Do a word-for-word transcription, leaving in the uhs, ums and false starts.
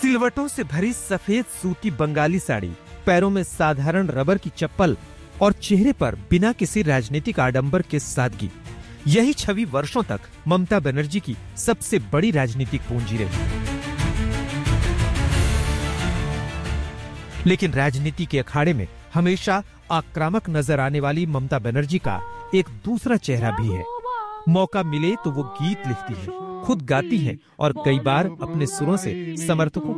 सिलवटों से भरी सफेद सूती बंगाली साड़ी, पैरों में साधारण रबर की चप्पल और चेहरे पर बिना किसी राजनीतिक आडंबर के सादगी, यही छवि वर्षों तक ममता बनर्जी की सबसे बड़ी राजनीतिक पूंजी रही। लेकिन राजनीति के अखाड़े में हमेशा आक्रामक नजर आने वाली ममता बनर्जी का एक दूसरा चेहरा भी है। मौका मिले तो वो गीत लिखती है, खुद गाती है और कई बार अपने सुरों से समर्थकों